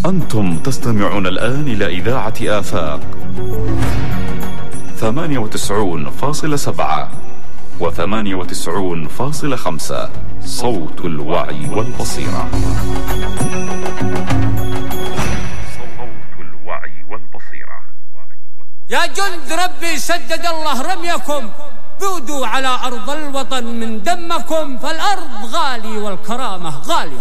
أنتم تستمعون الآن إلى إذاعة آفاق 98.7 و98.5 صوت الوعي والبصيرة. يا جند ربي سدد الله رميكم، ذودوا على أرض الوطن من دمكم، فالأرض غالي والكرامة غالية.